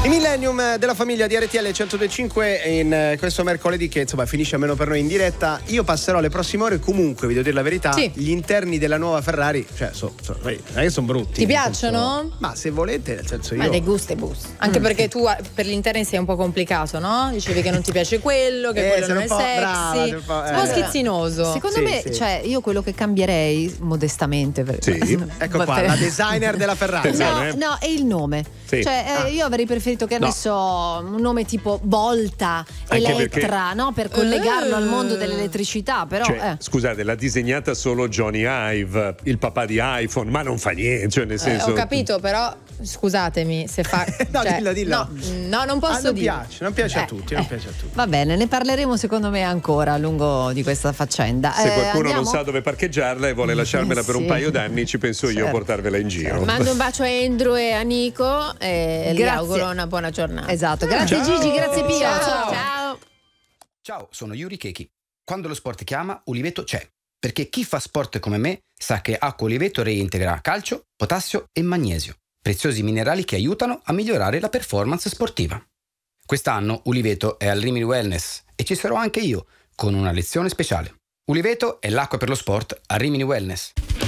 Il Millennium della famiglia di RTL 102.5 in questo mercoledì che insomma finisce almeno per noi in diretta. Io passerò le prossime ore comunque, vi devo dire la verità, sì. Gli interni della nuova Ferrari, cioè non è che sono brutti. Ti piacciono? Senso, ma se volete, nel senso Ma io... dei gustibus. Anche perché tu per gli interni sei un po' complicato, no? Dicevi che non ti piace quello, che quello non è sexy. Brava, un po' schizzinoso. Secondo Sì, me, sì. cioè, io quello che cambierei modestamente Ecco qua, la designer della Ferrari. No, è il nome. Sì. Cioè, io avrei preferito che ne so, un nome tipo Volta, Anche Elettra, no? Per collegarlo al mondo dell'elettricità, però Cioè, scusate, l'ha disegnata solo Johnny Ive, il papà di iPhone, ma non fa niente, cioè nel senso... Ho capito, però scusatemi se fa... No, cioè, dillo. No, non posso non dire. non piace a tutti, non piace a tutti. va bene, ne parleremo secondo me ancora a lungo di questa faccenda. Se qualcuno andiamo? non sa dove parcheggiarla e vuole lasciarmela per un sì. paio d'anni, ci penso io a Certo. portarvela in giro. Mando un bacio a Andrew e a Nico e gli Grazie. auguro una buona giornata. Esatto, grazie Ciao. Gigi, grazie Pio. Ciao. Ciao, sono Yuri Keiki. Quando lo sport chiama, Uliveto c'è. Perché chi fa sport come me sa che acqua Uliveto reintegra calcio, potassio e magnesio, preziosi minerali che aiutano a migliorare la performance sportiva. Quest'anno Uliveto è al Rimini Wellness e ci sarò anche io con una lezione speciale. Uliveto è l'acqua per lo sport a Rimini Wellness.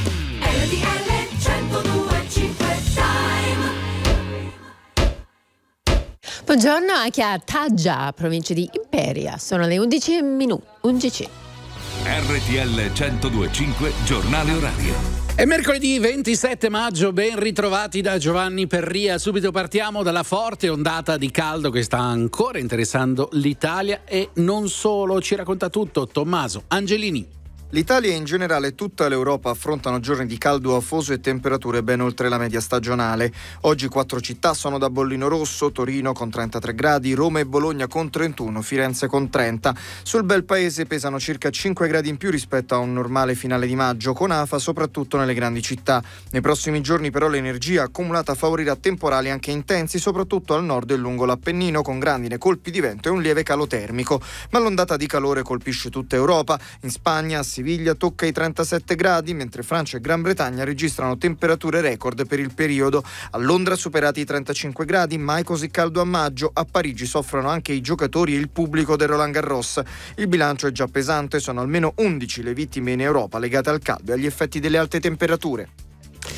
Buongiorno anche a Taggia, provincia di Imperia. Sono le 11 minuti. 11. RTL 102.5 giornale orario. È mercoledì 27 maggio, ben ritrovati da Giovanni Perria. Subito partiamo dalla forte ondata di caldo che sta ancora interessando l'Italia e non solo. Ci racconta tutto Tommaso Angelini. L'Italia e in generale tutta l'Europa affrontano giorni di caldo afoso e temperature ben oltre la media stagionale. Oggi 4 città sono da bollino rosso: Torino con 33 gradi, Roma e Bologna con 31, Firenze con 30. Sul bel paese pesano circa 5 gradi in più rispetto a un normale finale di maggio, con afa soprattutto nelle grandi città. Nei prossimi giorni però l'energia accumulata favorirà temporali anche intensi, soprattutto al nord e lungo l'Appennino, con grandine, colpi di vento e un lieve calo termico. Ma l'ondata di calore colpisce tutta Europa. In Spagna, a Siviglia tocca i 37 gradi, mentre Francia e Gran Bretagna registrano temperature record per il periodo. A Londra superati i 35 gradi, mai così caldo a maggio. A Parigi soffrono anche i giocatori e il pubblico del Roland Garros. Il bilancio è già pesante, sono almeno 11 le vittime in Europa legate al caldo e agli effetti delle alte temperature.